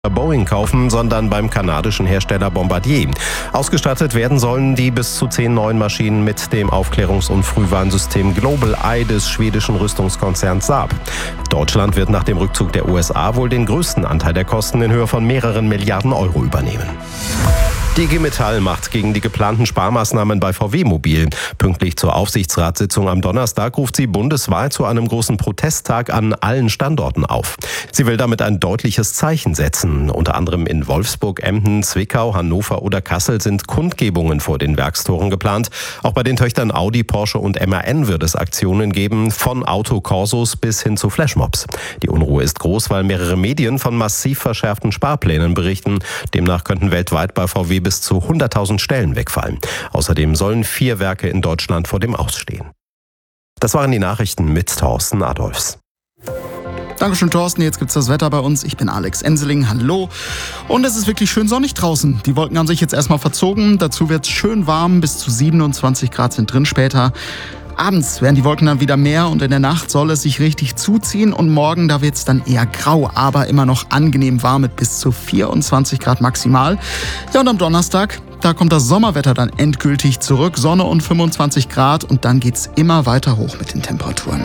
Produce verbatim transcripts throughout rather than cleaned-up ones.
Boeing kaufen, sondern beim kanadischen Hersteller Bombardier. Ausgestattet werden sollen die bis zu zehn neuen Maschinen mit dem Aufklärungs- und Frühwarnsystem Global Eye des schwedischen Rüstungskonzerns Saab. Deutschland wird nach dem Rückzug der U S A wohl den größten Anteil der Kosten in Höhe von mehreren Milliarden Euro übernehmen. Die I G Metall macht gegen die geplanten Sparmaßnahmen bei V W mobil. Pünktlich zur Aufsichtsratssitzung am Donnerstag ruft sie bundesweit zu einem großen Protesttag an allen Standorten auf. Sie will damit ein deutliches Zeichen setzen. Unter anderem in Wolfsburg, Emden, Zwickau, Hannover oder Kassel sind Kundgebungen vor den Werkstoren geplant. Auch bei den Töchtern Audi, Porsche und M A N wird es Aktionen geben, von Autokorsos bis hin zu Flashmobs. Die Unruhe ist groß, weil mehrere Medien von massiv verschärften Sparplänen berichten. Demnach könnten weltweit bei V W bis zu hunderttausend Stellen wegfallen. Außerdem sollen vier Werke in Deutschland vor dem Ausstehen. Das waren die Nachrichten mit Thorsten Adolfs. Dankeschön, Thorsten. Jetzt gibt's das Wetter bei uns. Ich bin Alex Enseling. Hallo. Und es ist wirklich schön sonnig draußen. Die Wolken haben sich jetzt erstmal verzogen. Dazu wird's schön warm. Bis zu siebenundzwanzig Grad sind drin später. Abends werden die Wolken dann wieder mehr und in der Nacht soll es sich richtig zuziehen und morgen, da wird es dann eher grau, aber immer noch angenehm warm mit bis zu vierundzwanzig Grad maximal. Ja, und am Donnerstag, da kommt das Sommerwetter dann endgültig zurück, Sonne und fünfundzwanzig Grad und dann geht's immer weiter hoch mit den Temperaturen.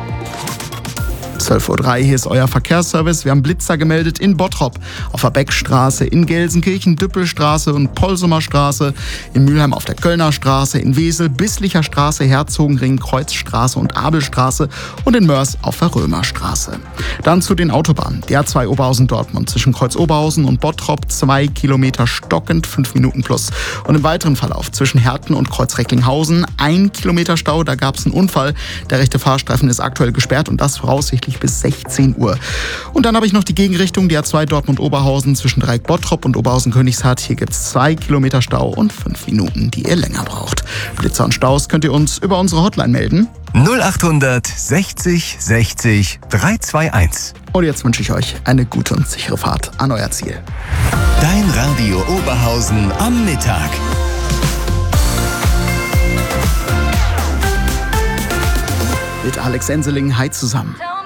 zwölf Uhr drei, hier ist euer Verkehrsservice. Wir haben Blitzer gemeldet in Bottrop, auf der Beckstraße, in Gelsenkirchen, Düppelstraße und Polsumer Straße, in Mülheim auf der Kölner Straße, in Wesel, Bisslicher Straße, Herzogenring, Kreuzstraße und Abelstraße und in Mörs auf der Römerstraße. Dann zu den Autobahnen. Die A zwei Oberhausen-Dortmund zwischen Kreuz-Oberhausen und Bottrop, zwei Kilometer stockend, fünf Minuten plus. Und im weiteren Verlauf zwischen Herten und Kreuz-Recklinghausen, ein Kilometer Stau, da gab es einen Unfall. Der rechte Fahrstreifen ist aktuell gesperrt und das voraussichtlich bis sechzehn Uhr. Und dann habe ich noch die Gegenrichtung, die A zwei Dortmund-Oberhausen zwischen Dreieck Bottrop und Oberhausen-Königshardt. Hier gibt es zwei Kilometer Stau und fünf Minuten, die ihr länger braucht. Blitzer und Staus könnt ihr uns über unsere Hotline melden. null achthundert sechzig sechzig dreihunderteinundzwanzig. Und jetzt wünsche ich euch eine gute und sichere Fahrt an euer Ziel. Dein Radio Oberhausen am Mittag. Mit Alex Enseling, hi zusammen.